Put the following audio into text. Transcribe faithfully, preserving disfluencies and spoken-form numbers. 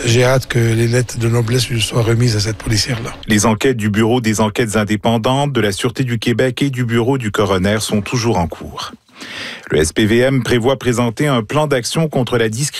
j'ai hâte que les lettres de noblesse lui soient remises à cette policière-là. Les enquêtes du Bureau des enquêtes indépendantes, de la Sûreté du Québec et du Bureau du coroner sont toujours en cours. Le S P V M prévoit présenter un plan d'action contre la discrimination